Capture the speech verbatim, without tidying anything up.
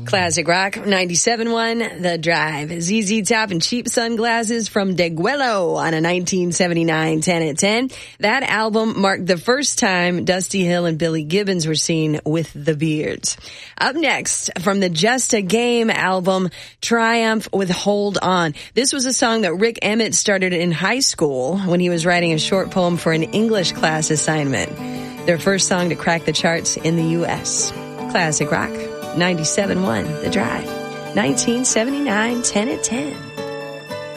Classic Rock ninety-seven point one, The Drive. Z Z Top and Cheap Sunglasses from Deguelo on a nineteen seventy-nine ten at ten. That album marked the first time Dusty Hill and Billy Gibbons were seen with the Beards. Up next, from the Just a Game album, Triumph with Hold On. This was a song that Rick Emmett started in high school when he was writing a short poem for an English class assignment. Their first song to crack the charts in the U S. Classic Rock ninety-seven point one, The Drive. nineteen seventy-nine ten at ten.